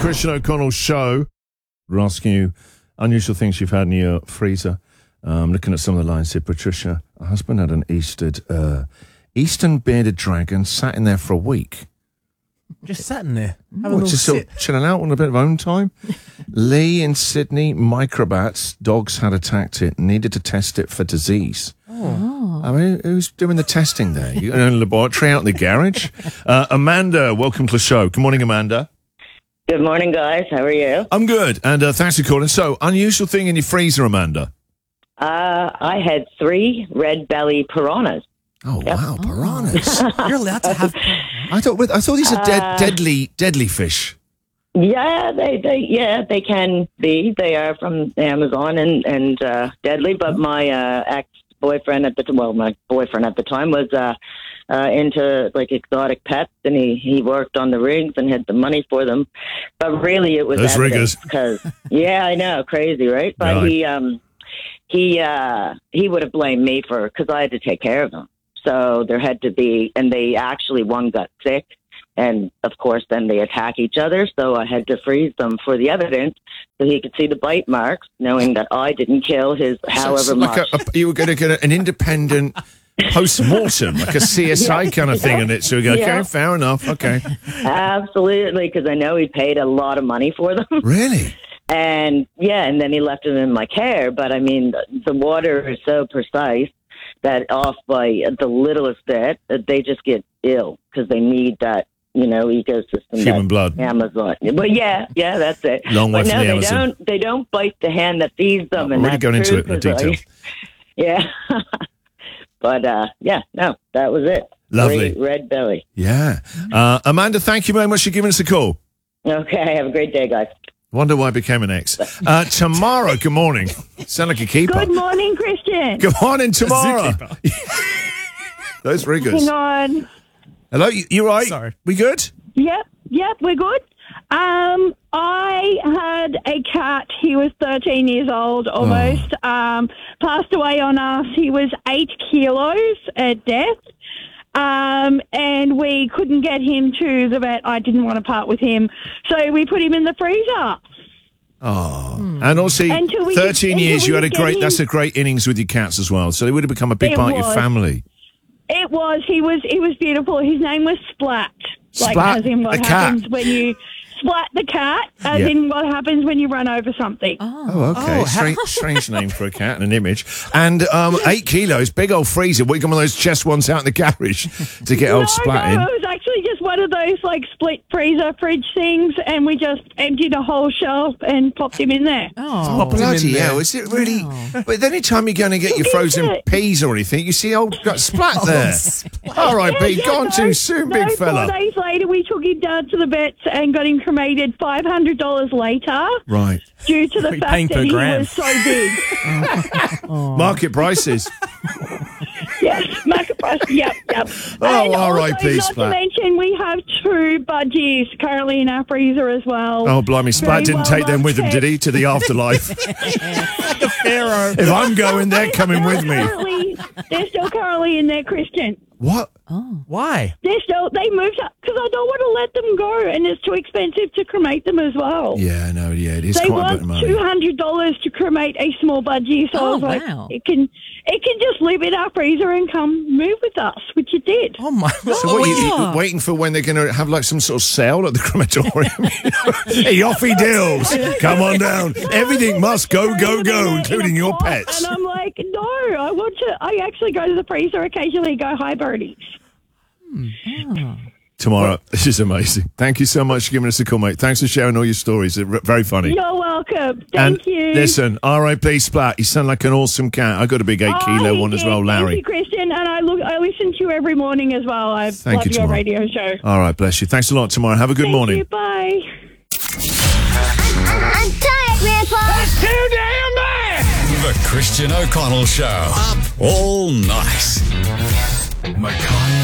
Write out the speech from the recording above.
Christian O'Connell Show. We're asking you unusual things you've had in your freezer. Looking at some of the lines here. Patricia, her husband had an Eastern bearded dragon, sat in there for a week. Just sat in there. Just sort of chilling out on a bit of own time. Lee in Sydney, microbats, dogs had attacked it, needed to test it for disease. I mean, who's doing the testing there? You in a laboratory out in the garage? Amanda, welcome to the show. Good morning, Amanda. Good morning, guys. How are you? I'm good, and thanks for calling. So, unusual thing in your freezer, Amanda? I had 3 red belly piranhas. Oh, wow, piranhas. You're allowed to have... I thought these are deadly fish. Yeah, they can be. They are from the Amazon and deadly. But my ex-boyfriend my boyfriend at the time was into like exotic pets, and he worked on the rigs and had the money for them. But really, it was those riggers. Yeah, I know, crazy, right? But right. he would have blamed me because I had to take care of them. So there had to be, and one got sick. And, of course, then they attack each other, so I had to freeze them for the evidence so he could see the bite marks, knowing that I didn't kill his however much. You were going to get an independent post-mortem, like a CSI kind of thing in it. So you go, okay, fair enough, okay. Absolutely, because I know he paid a lot of money for them. Really? And, and then he left them in my care. But, I mean, the water is so precise that off by the littlest bit, they just get ill because they need that, ecosystem. Human blood. Amazon. But that's it. Long way from the Amazon. They don't bite the hand that feeds them. We're really going into it in the detail. Yeah. But, that was it. Lovely. Great red belly. Yeah. Amanda, thank you very much for giving us a call. Okay. Have a great day, guys. Wonder why I became an ex. Tamara, good morning. Sound like a keeper. Good morning, Christian. Good morning, Tamara. Those riggers. Hang on. Hello, you right? Sorry. We good? Yep, we're good. I had a cat. He was 13 years old, almost. Passed away on us. He was 8 kilos at death. And we couldn't get him to the vet. I didn't want to part with him. So we put him in the freezer. Oh. And also, 13 years, that's a great innings with your cats as well. So they would have become a big part of your family. It was. He was beautiful. His name was Splat. Splat, as in what happens when you splat the cat, as in what happens when you run over something. Oh, okay. Strange name for a cat and an image. And 8 kilos, big old freezer. We got one of those chest ones out in the garage to get old Splat in. No, it was actually just one of those split freezer fridge things, and we just emptied a whole shelf and popped him in there. Oh, bloody hell. Is it really? But any time you're going to get your frozen peas or anything, you see old Splat there. All right, Pete, gone too soon, big fella. 4 days later, we took him down to the vets and got him cremated $500 later. Right. Due to the fact that he was so big. Market prices. Yes, market prices. Yep. Oh, all right, please, Not Splat. to mention, we have 2 budgies currently in our freezer as well. Oh, blimey, Splat didn't take them with him, did he, to the afterlife? Like a pharaoh. If I'm going, they're coming with me. They're still currently in there, Christian. What? Oh. Why? They moved up because I don't want to let them go, and it's too expensive to cremate them as well. Yeah, no, it is they quite a bit of want money. $200 to cremate a small budgie, so I was like, it can just live in our freezer and come move with us, which it did. Oh my God! So what are you waiting for when they're going to have some sort of sale at the crematorium? Hey, off he deals. Come on down. Everything must go, including your pets. And I'm like, no, I actually go to the freezer occasionally and go, hi, birdies. Tamara, this is amazing. Thank you so much for giving us a call, mate. Thanks for sharing all your stories. They're very funny. You're welcome. Thank you. Listen, R.I.P. Splat. You sound like an awesome cat. I got a big 8 kilo one as well, Larry. Thank you, Christian. And I listen to you every morning as well. I love your radio show. All right, bless you. Thanks a lot, Tamara. Have a good morning. Thank you. Bye. I'm tired, Grandpa. That's too damn bad. The Christian O'Connell Show. Up all night. Mackay